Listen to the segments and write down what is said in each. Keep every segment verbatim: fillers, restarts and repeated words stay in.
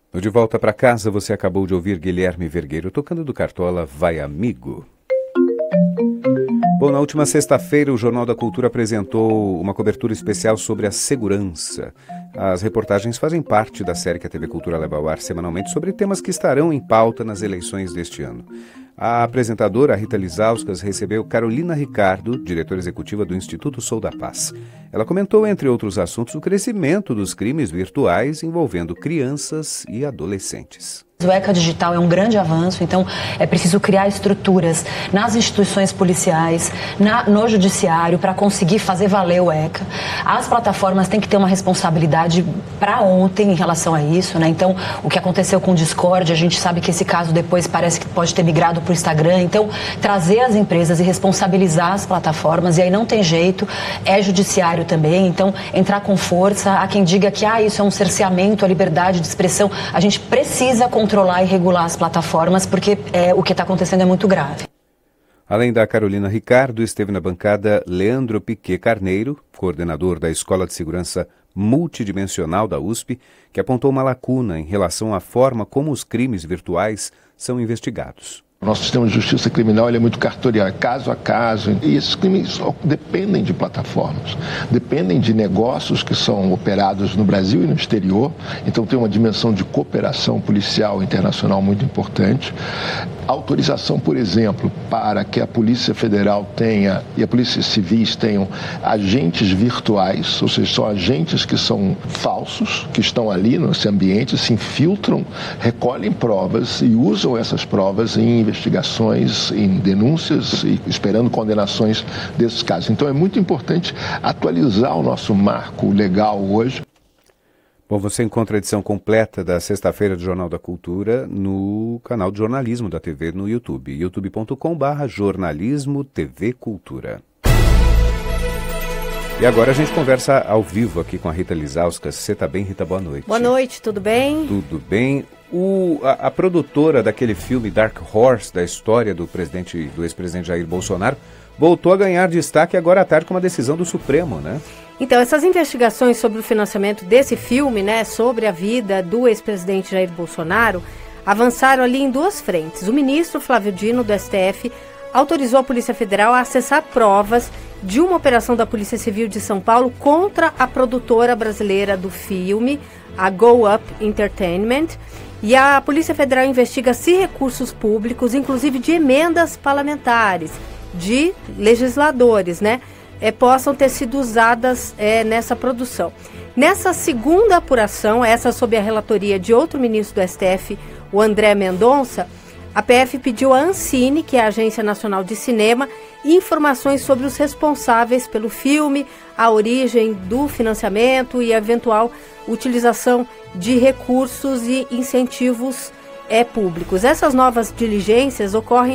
No De Volta para Casa, você acabou de ouvir Guilherme Vergueiro tocando do Cartola Vai Amigo. Bom, na última sexta-feira, o Jornal da Cultura apresentou uma cobertura especial sobre a segurança. As reportagens fazem parte da série que a T V Cultura leva ao ar semanalmente sobre temas que estarão em pauta nas eleições deste ano. A apresentadora Rita Lizauskas recebeu Carolina Ricardo, diretora executiva do Instituto Sou da Paz. Ela comentou, entre outros assuntos, o crescimento dos crimes virtuais envolvendo crianças e adolescentes. O ECA digital é um grande avanço, então é preciso criar estruturas nas instituições policiais, na, no judiciário, para conseguir fazer valer o ECA. As plataformas têm que ter uma responsabilidade para ontem em relação a isso, né? Então, o que aconteceu com o Discord, a gente sabe que esse caso depois parece que pode ter migrado para o Instagram. Então, trazer as empresas e responsabilizar as plataformas, e aí não tem jeito, é judiciário também. Então, entrar com força. Há quem diga que ah, isso é um cerceamento à liberdade de expressão. A gente precisa controlar controlar e regular as plataformas, porque é, o que está acontecendo é muito grave. Além da Carolina Ricardo, esteve na bancada Leandro Piquet Carneiro, coordenador da Escola de Segurança Multidimensional da U S P, que apontou uma lacuna em relação à forma como os crimes virtuais são investigados. O nosso sistema de justiça criminal ele é muito cartorial, caso a caso, e esses crimes dependem de plataformas, dependem de negócios que são operados no Brasil e no exterior, então tem uma dimensão de cooperação policial internacional muito importante. Autorização, por exemplo, para que a Polícia Federal tenha e a Polícia Civis tenham agentes virtuais, ou seja, são agentes que são falsos, que estão ali nesse ambiente, se infiltram, recolhem provas e usam essas provas em investigações, em denúncias e esperando condenações desses casos. Então é muito importante atualizar o nosso marco legal hoje. Bom, você encontra a edição completa da sexta-feira do Jornal da Cultura no canal de jornalismo da T V no YouTube, youtube ponto com barra jornalismo T V Cultura. E agora a gente conversa ao vivo aqui com a Rita Lizauskas. Você está bem, Rita? Boa noite. Boa noite, tudo bem? Tudo bem. O, a, a produtora daquele filme Dark Horse, da história do, presidente, do ex-presidente Jair Bolsonaro, voltou a ganhar destaque agora à tarde com uma decisão do Supremo, né? Então, essas investigações sobre o financiamento desse filme, né, sobre a vida do ex-presidente Jair Bolsonaro, avançaram ali em duas frentes. O ministro Flávio Dino, do S T F, autorizou a Polícia Federal a acessar provas de uma operação da Polícia Civil de São Paulo contra a produtora brasileira do filme, a Go Up Entertainment, e a Polícia Federal investiga se recursos públicos, inclusive de emendas parlamentares, de legisladores, né, é, possam ter sido usadas é, nessa produção. Nessa segunda apuração, essa sob a relatoria de outro ministro do S T F, o André Mendonça, a P F pediu à Ancine, que é a Agência Nacional de Cinema, informações sobre os responsáveis pelo filme, a origem do financiamento e a eventual utilização de recursos e incentivos é, públicos. Essas novas diligências ocorrem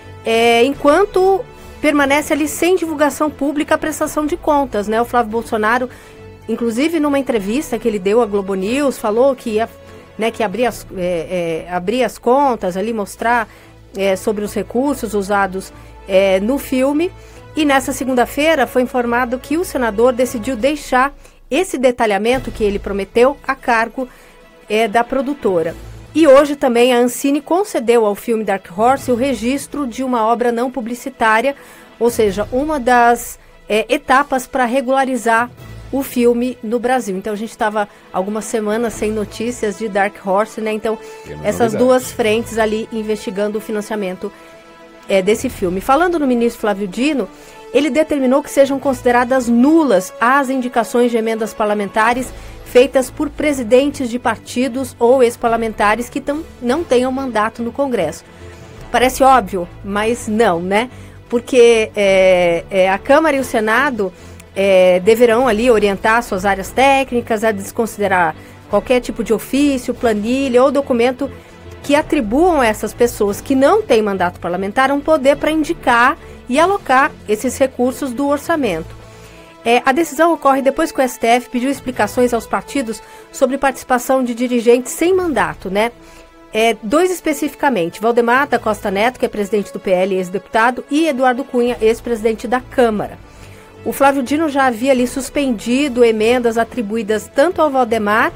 é, enquanto permanece ali sem divulgação pública a prestação de contas, né? O Flávio Bolsonaro, inclusive numa entrevista que ele deu à Globo News, falou que ia, né, que abrir as, é, é, abrir as contas ali, mostrar é, sobre os recursos usados é, no filme. E nessa segunda-feira foi informado que o senador decidiu deixar esse detalhamento que ele prometeu a cargo é, da produtora. E hoje também a Ancine concedeu ao filme Dark Horse o registro de uma obra não publicitária, ou seja, uma das é, etapas para regularizar o filme no Brasil. Então a gente estava algumas semanas sem notícias de Dark Horse, né? Então essas duas frentes ali investigando o financiamento é, desse filme. Falando no ministro Flávio Dino, ele determinou que sejam consideradas nulas as indicações de emendas parlamentares feitas por presidentes de partidos ou ex-parlamentares que tam, não tenham mandato no Congresso. Parece óbvio, mas não, né? Porque é, é, a Câmara e o Senado é, deverão ali orientar suas áreas técnicas a desconsiderar qualquer tipo de ofício, planilha ou documento que atribuam a essas pessoas que não têm mandato parlamentar um poder para indicar e alocar esses recursos do orçamento. É, a decisão ocorre depois que o S T F pediu explicações aos partidos sobre participação de dirigentes sem mandato, né? É, dois especificamente, Valdemar da Costa Neto, que é presidente do P L e ex-deputado, e Eduardo Cunha, ex-presidente da Câmara. O Flávio Dino já havia ali suspendido emendas atribuídas tanto ao Valdemar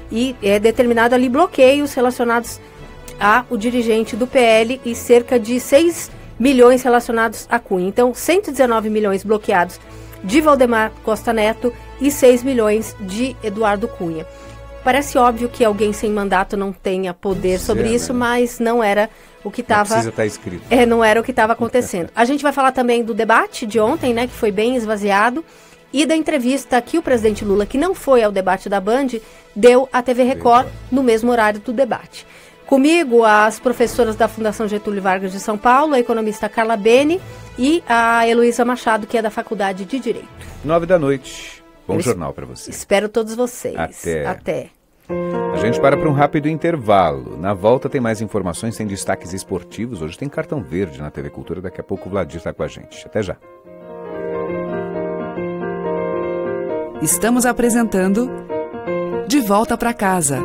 e é determinado ali bloqueios relacionados ao dirigente do P L e cerca de seis milhões relacionados a Cunha. Então, cento e dezenove milhões bloqueados de Valdemar Costa Neto e seis milhões de Eduardo Cunha. Parece óbvio que alguém sem mandato não tenha poder sobre isso, né? Mas não era o que estava... Precisa estar escrito. É, não era o que estava acontecendo. A gente vai falar também do debate de ontem, né, que foi bem esvaziado, e da entrevista que o presidente Lula, que não foi ao debate da Band, deu à T V Record no mesmo horário do debate. Comigo, as professoras da Fundação Getúlio Vargas de São Paulo, a economista Carla Bene e a Heloísa Machado, que é da Faculdade de Direito. Nove da noite. Bom Eu jornal para você. Espero todos vocês. Até. Até. A gente para para um rápido intervalo. Na volta tem mais informações, tem destaques esportivos. Hoje tem Cartão Verde na T V Cultura. Daqui a pouco o Vladir está com a gente. Até já. Estamos apresentando De Volta para Casa.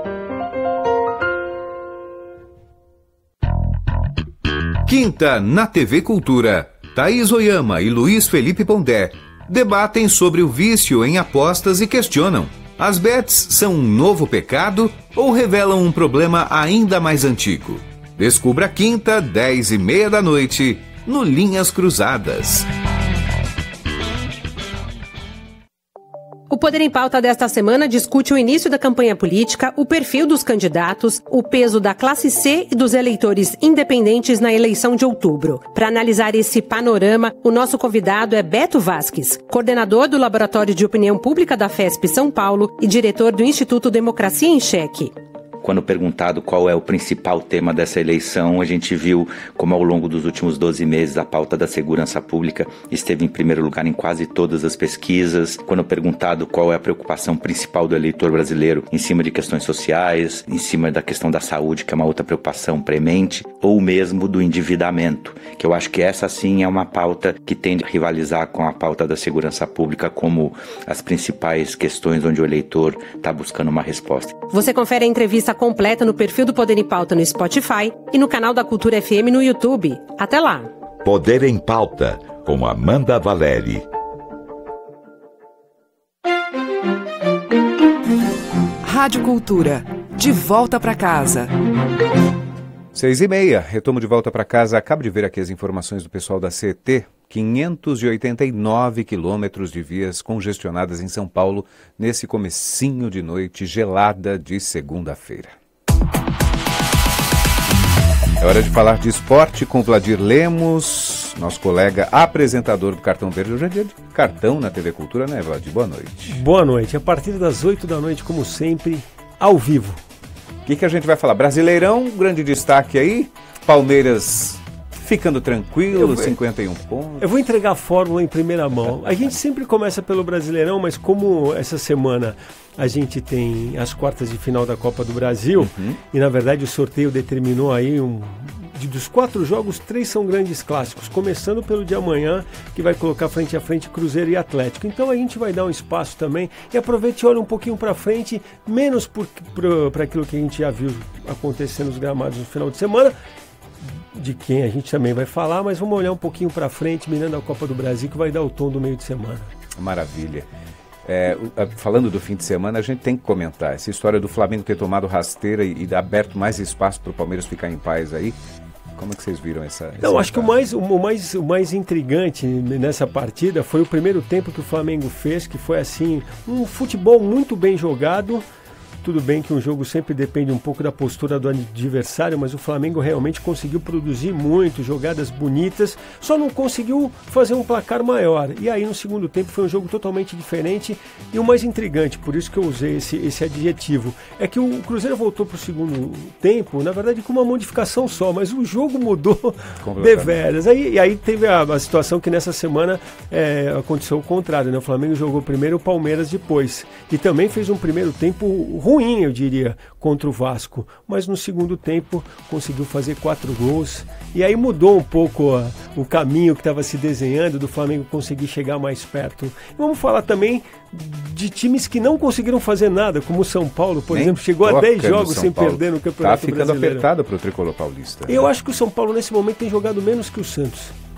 Quinta, na T V Cultura, Thaís Oyama e Luiz Felipe Pondé debatem sobre o vício em apostas e questionam: as bets são um novo pecado ou revelam um problema ainda mais antigo? Descubra quinta, dez e meia da noite, no Linhas Cruzadas. O Poder em Pauta desta semana discute o início da campanha política, o perfil dos candidatos, o peso da classe C e dos eleitores independentes na eleição de outubro. Para analisar esse panorama, o nosso convidado é Beto Vasques, coordenador do Laboratório de Opinião Pública da F E S P São Paulo e diretor do Instituto Democracia em Xeque. Quando perguntado qual é o principal tema dessa eleição, a gente viu como ao longo dos últimos doze meses a pauta da segurança pública esteve em primeiro lugar em quase todas as pesquisas. Quando perguntado qual é a preocupação principal do eleitor brasileiro em cima de questões sociais, em cima da questão da saúde, que é uma outra preocupação premente, ou mesmo do endividamento, que eu acho que essa sim é uma pauta que tende a rivalizar com a pauta da segurança pública como as principais questões onde o eleitor está buscando uma resposta. Você confere a entrevista completa no perfil do Poder em Pauta no Spotify e no canal da Cultura F M no YouTube. Até lá! Poder em Pauta, com Amanda Valeri. Rádio Cultura, de volta para casa. Seis e meia, retomo de volta para casa. Acabo de ver aqui as informações do pessoal da C E T. quinhentos e oitenta e nove quilômetros de vias congestionadas em São Paulo nesse comecinho de noite gelada de segunda-feira. É hora de falar de esporte com Vladir Lemos, nosso colega apresentador do Cartão Verde. Hoje é dia de cartão na T V Cultura, né, Vladir? Boa noite. Boa noite. A partir das oito da noite, como sempre, ao vivo. O que, que a gente vai falar? Brasileirão, grande destaque aí. Palmeiras ficando tranquilo, vou, cinquenta e um pontos. Eu vou entregar a fórmula em primeira mão. A gente sempre começa pelo Brasileirão, mas como essa semana a gente tem as quartas de final da Copa do Brasil, uhum. e na verdade o sorteio determinou aí um... De, dos quatro jogos, três são grandes clássicos, começando pelo de amanhã, que vai colocar frente a frente Cruzeiro e Atlético. Então a gente vai dar um espaço também e aproveite e olha um pouquinho para frente, menos para aquilo que a gente já viu acontecer nos gramados no final de semana, de quem a gente também vai falar, mas vamos olhar um pouquinho para frente, mirando a Copa do Brasil, que vai dar o tom do meio de semana. Maravilha. É, falando do fim de semana, a gente tem que comentar essa história do Flamengo ter tomado rasteira e, e aberto mais espaço para o Palmeiras ficar em paz aí. Como é que vocês viram essa... essa Não, acho que o mais, o, mais, o mais intrigante nessa partida foi o primeiro tempo que o Flamengo fez, que foi assim, um futebol muito bem jogado. Tudo bem que um jogo sempre depende um pouco da postura do adversário, mas o Flamengo realmente conseguiu produzir muito, jogadas bonitas, só não conseguiu fazer um placar maior. E aí no segundo tempo foi um jogo totalmente diferente e o mais intrigante, por isso que eu usei esse, esse adjetivo, é que o Cruzeiro voltou para o segundo tempo, na verdade com uma modificação só, mas o jogo mudou deveras. Aí, e aí teve a, a situação que nessa semana é, aconteceu o contrário, né? O Flamengo jogou primeiro, o Palmeiras depois. E também fez um primeiro tempo ruim, ruim, eu diria, contra o Vasco, mas no segundo tempo conseguiu fazer quatro gols e aí mudou um pouco ó, o caminho que estava se desenhando do Flamengo conseguir chegar mais perto. E vamos falar também de times que não conseguiram fazer nada, como o São Paulo, por Nem exemplo, chegou a dez jogos sem Paulo. perder no Campeonato Brasileiro. Tá ficando apertado para o tricolor paulista. Eu acho que o São Paulo nesse momento tem jogado menos que o Santos.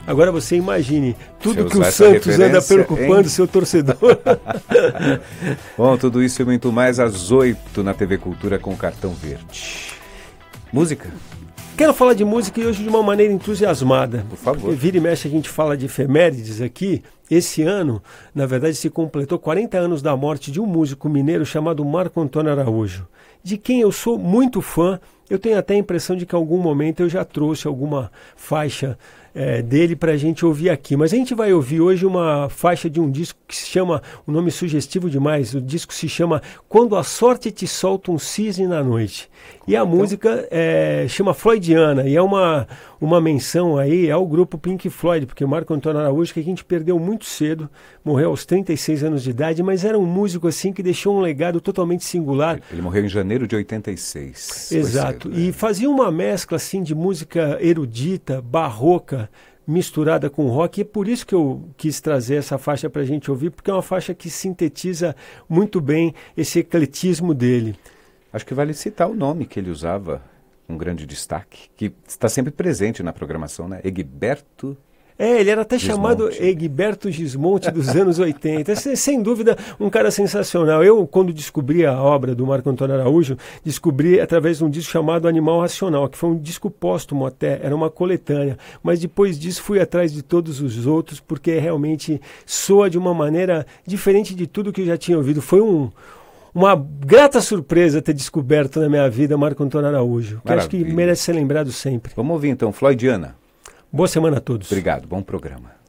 Agora você imagine tudo Se que o usar essa Santos anda referência, preocupando hein? seu torcedor. Bom, tudo isso e muito mais às oito na T V Cultura com o Cartão Verde. Música? Quero falar de música e hoje de uma maneira entusiasmada. Por favor. Porque vira e mexe a gente fala de efemérides aqui. Esse ano, na verdade, se completou quarenta anos da morte de um músico mineiro chamado Marco Antônio Araújo, de quem eu sou muito fã. Eu tenho até a impressão de que em algum momento eu já trouxe alguma faixa é, dele para a gente ouvir aqui. Mas a gente vai ouvir hoje uma faixa de um disco que se chama, um nome sugestivo demais, o disco se chama Quando a Sorte Te Solta um Cisne na Noite. E a então... música é, chama Floydiana, e é uma, uma menção aí ao grupo Pink Floyd, porque o Marco Antônio Araújo, que a gente perdeu muito cedo, morreu aos trinta e seis anos de idade, mas era um músico assim que deixou um legado totalmente singular. Ele morreu em janeiro de oitenta e seis. Exato, cedo, né? E fazia uma mescla assim de música erudita, barroca, misturada com rock, e é por isso que eu quis trazer essa faixa para a gente ouvir, porque é uma faixa que sintetiza muito bem esse ecletismo dele. Acho que vale citar o nome que ele usava, um grande destaque, que está sempre presente na programação, né? Egberto É, ele era até Gismonti. chamado Egberto Gismonti dos anos oitenta. Sem, sem dúvida, um cara sensacional. Eu, quando descobri a obra do Marco Antônio Araújo, descobri através de um disco chamado Animal Racional, que foi um disco póstumo até, era uma coletânea. Mas depois disso fui atrás de todos os outros, porque realmente soa de uma maneira diferente de tudo que eu já tinha ouvido. Foi um... Uma grata surpresa ter descoberto na minha vida Marco Antônio Araújo, que acho que merece ser lembrado sempre. Vamos ouvir então, Floydiana. Boa semana a todos. Obrigado, bom programa.